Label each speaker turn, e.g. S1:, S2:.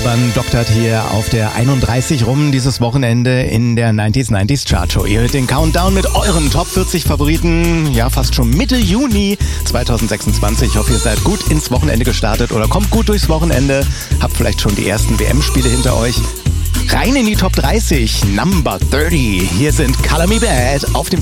S1: Alban doktert hier auf der 31 rum dieses Wochenende in der 90s Chartshow. Ihr hört den Countdown mit euren Top 40 Favoriten, ja fast schon Mitte Juni 2026. Ich hoffe, ihr seid gut ins Wochenende gestartet oder kommt gut durchs Wochenende, habt vielleicht schon die ersten WM-Spiele hinter euch. Rein in die Top 30, Number 30. Hier sind Color Me Bad auf dem